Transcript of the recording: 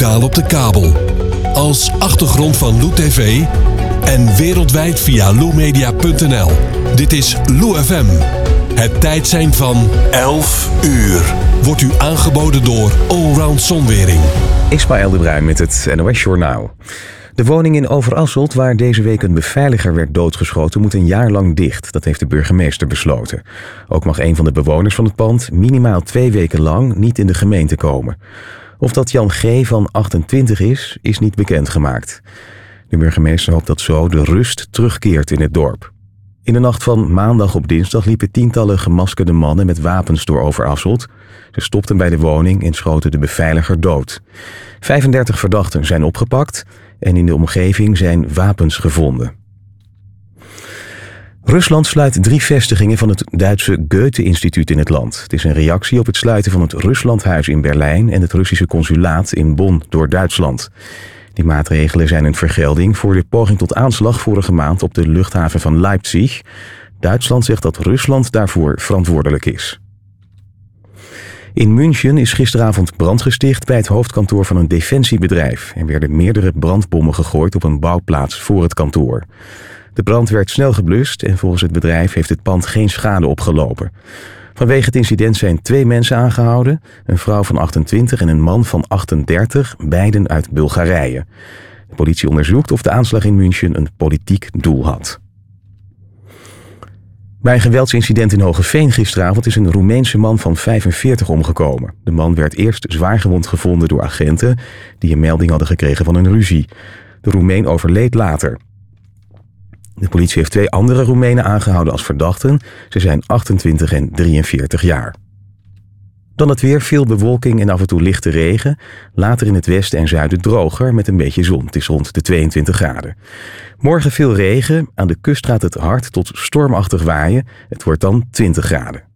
lokaal op de kabel, als achtergrond van Lou TV en wereldwijd via loumedia.nl. Dit is Lou FM. Het tijdsein van 11 uur. Wordt u aangeboden door Allround Zonwering. Ismaël de Bruin met het NOS Journaal. De woning in Overasselt, waar deze week een beveiliger werd doodgeschoten, moet een jaar lang dicht. Dat heeft de burgemeester besloten. Ook mag een van de bewoners van het pand minimaal 2 weken lang niet in de gemeente komen. Of dat Jan G. van 28 is niet bekendgemaakt. De burgemeester hoopt dat zo de rust terugkeert in het dorp. In de nacht van maandag op dinsdag liepen tientallen gemaskerde mannen met wapens door Overasselt. Ze stopten bij de woning en schoten de beveiliger dood. 35 verdachten zijn opgepakt en in de omgeving zijn wapens gevonden. Rusland sluit 3 vestigingen van het Duitse Goethe-instituut in het land. Het is een reactie op het sluiten van het Ruslandhuis in Berlijn en het Russische consulaat in Bonn door Duitsland. Die maatregelen zijn een vergelding voor de poging tot aanslag vorige maand op de luchthaven van Leipzig. Duitsland zegt dat Rusland daarvoor verantwoordelijk is. In München is gisteravond brand gesticht bij het hoofdkantoor van een defensiebedrijf. Er werden meerdere brandbommen gegooid op een bouwplaats voor het kantoor. De brand werd snel geblust en volgens het bedrijf heeft het pand geen schade opgelopen. Vanwege het incident zijn 2 mensen aangehouden, een vrouw van 28 en een man van 38, beiden uit Bulgarije. De politie onderzoekt of de aanslag in München een politiek doel had. Bij een geweldsincident in Hoogeveen gisteravond is een Roemeense man van 45 omgekomen. De man werd eerst zwaargewond gevonden door agenten die een melding hadden gekregen van een ruzie. De Roemeen overleed later. De politie heeft 2 andere Roemenen aangehouden als verdachten. Ze zijn 28 en 43 jaar. Dan het weer, veel bewolking en af en toe lichte regen. Later in het westen en zuiden droger met een beetje zon. Het is rond de 22 graden. Morgen veel regen. Aan de kust gaat het hard tot stormachtig waaien. Het wordt dan 20 graden.